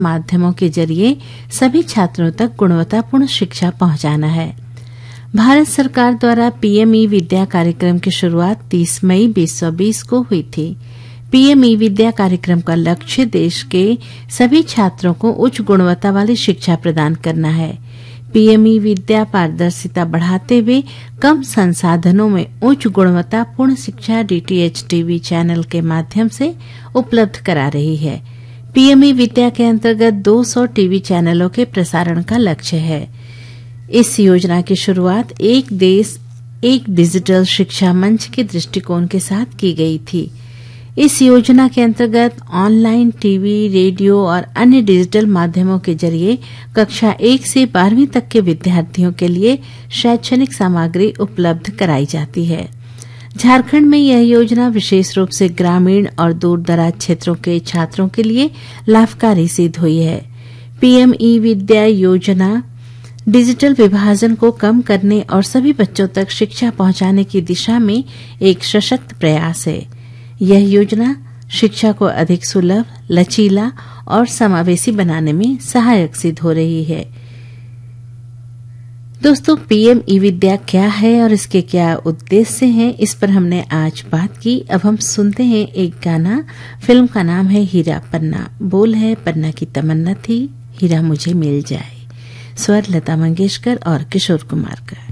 माध्यमों के जरिए सभी छात्रों तक गुणवत्तापूर्ण शिक्षा पहुंचाना है। भारत सरकार द्वारा पीएम ई विद्या कार्यक्रम की शुरुआत 30 मई 2020 को हुई थी। पीएम ई विद्या कार्यक्रम का लक्ष्य देश के सभी छात्रों को उच्च गुणवत्ता वाली शिक्षा प्रदान करना है। पीएम ई विद्या पारदर्शिता बढ़ाते हुए कम संसाधनों में उच्च गुणवत्तापूर्ण शिक्षा डीटीएच टीवी चैनल के माध्यम से उपलब्ध करा रही है। पीएम ई विद्या के अंतर्गत 200 टीवी चैनलों के प्रसारण का लक्ष्य है। इस योजना की शुरुआत एक देश एक डिजिटल शिक्षा मंच के दृष्टिकोण के साथ की गई थी। इस योजना के अंतर्गत ऑनलाइन टीवी, रेडियो और अन्य डिजिटल माध्यमों के जरिए कक्षा 1 से 12वीं तक के विद्यार्थियों के लिए शैक्षणिक सामग्री उपलब्ध कराई जाती है। झारखंड में यह योजना विशेष रूप से ग्रामीण और दूर-दराज क्षेत्रों के छात्रों के लिए लाभकारी सिद्ध हुई है। पीएम ई विद्या योजना डिजिटल विभाजन को कम करने और सभी बच्चों तक शिक्षा पहुंचाने की दिशा में एक सशक्त प्रयास है। यह योजना शिक्षा को अधिक सुलभ, लचीला और समावेशी बनाने में सहायक सिद्ध हो रही है। दोस्तों, पीएम ई विद्या क्या है और इसके क्या उद्देश्य हैं, इस पर हमने आज बात की। अब हम सुनते हैं एक गाना। फिल्म का नाम है हीरा पन्ना। बोल है पन्ना की तमन्ना थी, हीरा मुझे मिल जाए। स्वर लता मंगेशकर और किशोर कुमार का।